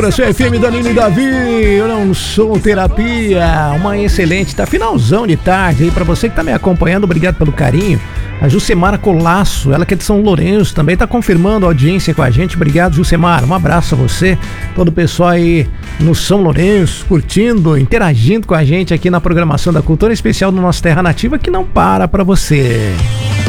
Expresso FM, Danilo e Davi, eu não sou terapia, uma excelente, tá finalzão de tarde aí pra você que tá me acompanhando, obrigado pelo carinho. A Jucemara Colasso, ela que é de São Lourenço, também tá confirmando a audiência com a gente, obrigado Jucemara, um abraço a você, todo o pessoal aí no São Lourenço, curtindo, interagindo com a gente aqui na programação da Cultura Especial do nosso Terra Nativa, que não para pra você.